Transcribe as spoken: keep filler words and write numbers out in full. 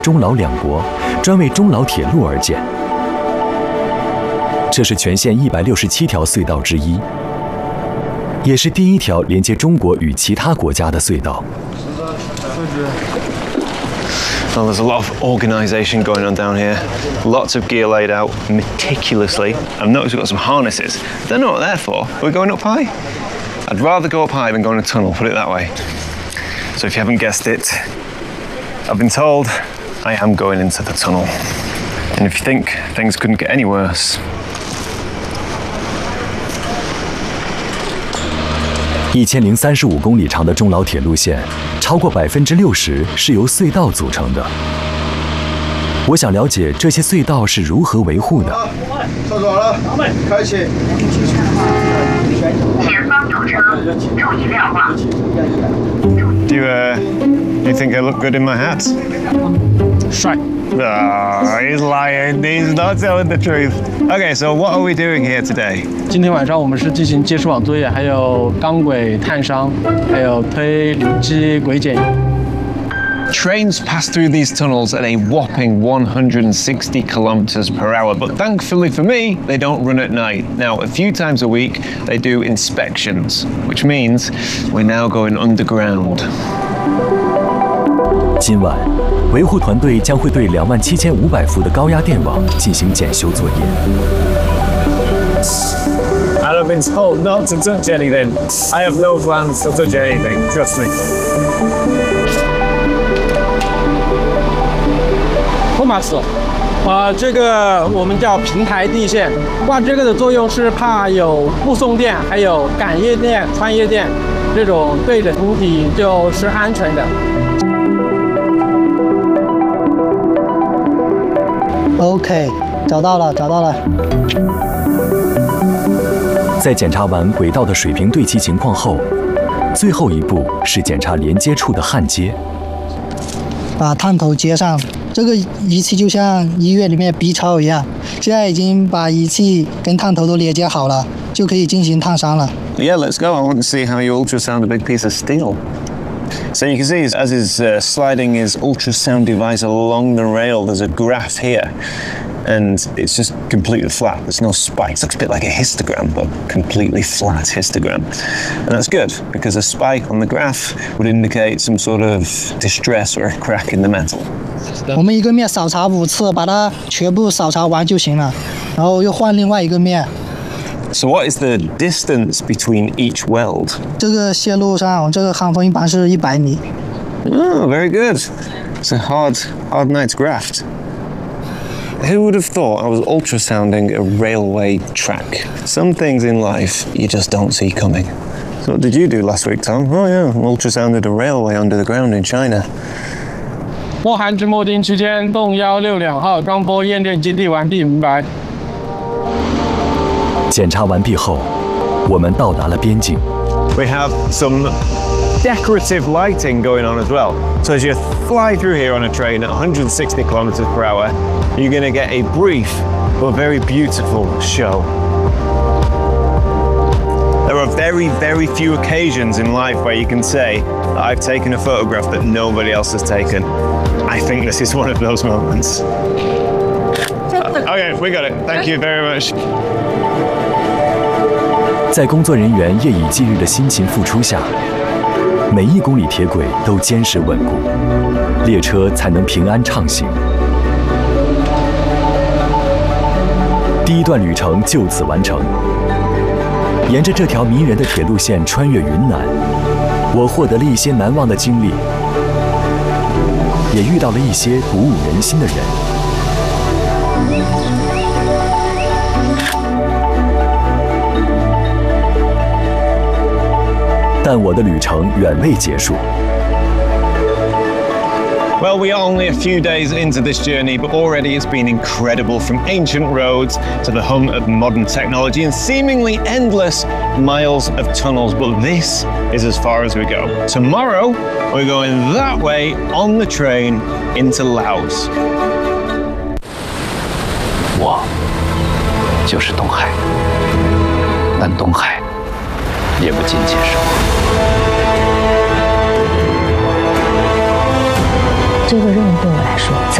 中老两国专为中老铁路而建。这是全线一百六十七条隧道之一，也是第一条连接中国与其他国家的隧道。 Well, there's a lot of organisation going on down here. Lots of gear laid out meticulously. I've noticed we've got some harnesses. Don't know what they're for. Are we going up high? I'd rather go up high than go in a tunnel, put it that way. So if you haven't guessed it, I've been told I am going into the tunnel. And if you think things couldn't get any worse, 一千零三十五公里长的中老铁路线，超过百分之六十是由隧道组成的。我想了解这些隧道是如何维护的。 厕所了，开启。 前方有车，注意瞭望。 do you, uh, you think I look good in my hat? 帅。 Ah, he's lying. He's not telling the truth. Okay, so what are we doing here today? 今天晚上我们是进行接触网作业，还有钢轨探伤，还有推离机轨检。 Trains pass through these tunnels at a whopping one hundred sixty kilometers per hour, but thankfully for me, they don't run at night. Now, a few times a week, they do inspections, which means we're now going underground. 今晚，维护团队将会对两万七千五百伏的高压电网进行检修作业。 And I've been told not to touch anything. I have no plans to touch anything. Trust me. 托马斯，啊，这个我们叫平台地线，挂这个的作用是怕有目送电，还有感应电、穿越电，这种对人体就是安全的。 OK， 找到了，找到了。 在检查完轨道的水平对齐情况后，最后一步是检查连接处的焊接。 把探头接上，这个仪器就像医院里面 B 超一样，现在已经把仪器跟探头都连接好了，就可以进行探伤了。 Yeah, let's go. I want to see how you ultrasound a big piece of steel. So you can see as he's uh, sliding his ultrasound device along the rail, there's a graph here. And it's just completely flat. There's no spikes. Looks a bit like a histogram, but completely flat histogram. And that's good, because a spike on the graph would indicate some sort of distress or a crack in the metal. 我们一个面扫查五次，把它全部扫查完就行了，然后又换另外一个面。 So what is the distance between each weld? 这个线路上，这个焊缝一般是一百米。 Oh, very good. It's a hard, hard night's graft. Who would have thought I was ultrasounding a railway track? Some things in life you just don't see coming. So what did you do last week, Tom? Oh yeah, ultrasounded a railway under the ground in China. 莫寒至莫丁区间动幺六两号钢波验电基地完毕，明白。 检查完毕后，我们到达了边境。 We have some decorative lighting going on as well. So as you fly through here on a train at one hundred sixty kilometers per hour, you're going to get a brief but very beautiful show. There are very, very few occasions in life where you can say that I've taken a photograph that nobody else has taken. I think this is one of those moments. Okay, we got it. Thank you very much. 在工作人员夜以继日的辛勤付出下，每一公里铁轨都坚实稳固，列车才能平安畅行。第一段旅程就此完成。沿着这条迷人的铁路线穿越云南，我获得了一些难忘的经历，也遇到了一些鼓舞人心的人。 但我的旅程远未结束。 Well, we are only a few days into this journey, but already it's been incredible, from ancient roads to the hum of modern technology and seemingly endless miles of tunnels. But this is as far as we go. Tomorrow, we're going that way on the train into Laos. 我就是东海，但东海也不仅仅是我。 这个任务对我来说说。